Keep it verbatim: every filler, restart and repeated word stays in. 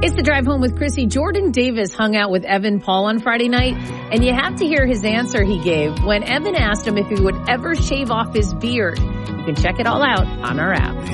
It's the Drive Home with Chrissy. Jordan Davis hung out with Evan Paul on Friday night, and you have to hear his answer he gave when Evan asked him if he would ever shave off his beard. You can check it all out on our app.